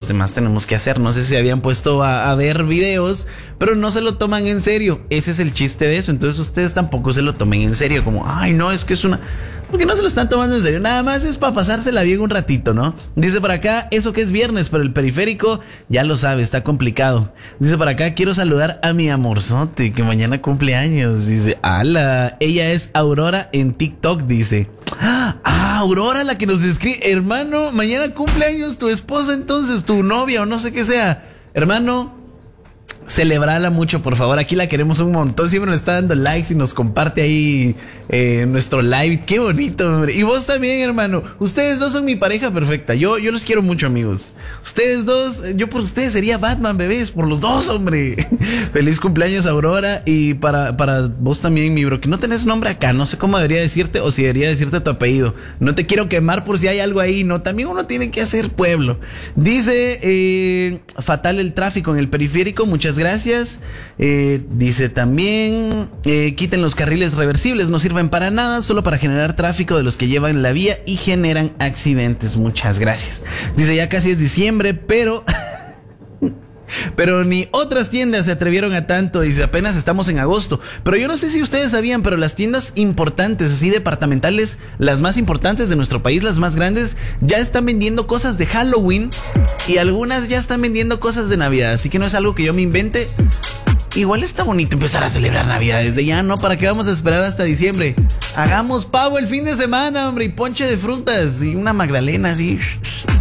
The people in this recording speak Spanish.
demás tenemos que hacer. No sé si habían puesto a ver videos, pero no se lo toman en serio. Ese es el chiste de eso. Entonces ustedes tampoco se lo tomen en serio, como, ay, no, es que es una... Porque no se lo están tomando en serio, nada más es para pasársela bien un ratito, ¿no? Dice por acá, eso que es viernes, pero el periférico, ya lo sabe, está complicado. Dice por acá, quiero saludar a mi amorzote, que mañana cumple años. Dice, ala, ella es Aurora en TikTok, dice. Ah, Aurora, la que nos escribe, hermano, mañana cumple años tu esposa, entonces, tu novia o no sé qué sea. Hermano, celebrala mucho, por favor. Aquí la queremos un montón. Siempre nos está dando likes y nos comparte ahí nuestro live. Qué bonito, hombre. Y vos también, hermano. Ustedes dos son mi pareja perfecta. Yo los quiero mucho, amigos. Ustedes dos, yo por ustedes sería Batman, bebés. Por los dos, hombre. Feliz cumpleaños, Aurora. Y para vos también, mi bro, que no tenés nombre acá. No sé cómo debería decirte o si debería decirte tu apellido. No te quiero quemar por si hay algo ahí. No, también uno tiene que hacer pueblo. Dice, fatal el tráfico en el periférico. Muchas gracias. Dice también, quiten los carriles reversibles, no sirven para nada, solo para generar tráfico de los que llevan la vía y generan accidentes. Muchas gracias. Dice, ya casi es diciembre, pero ni otras tiendas se atrevieron a tanto. Dice, apenas estamos en agosto. Pero yo no sé si ustedes sabían, pero las tiendas importantes, así departamentales, las más importantes de nuestro país, las más grandes, ya están vendiendo cosas de Halloween y algunas ya están vendiendo cosas de Navidad. Así que no es algo que yo me invente. Igual está bonito empezar a celebrar Navidad desde ya, ¿no? ¿Para qué vamos a esperar hasta diciembre? Hagamos pavo el fin de semana, hombre, y ponche de frutas y una magdalena así.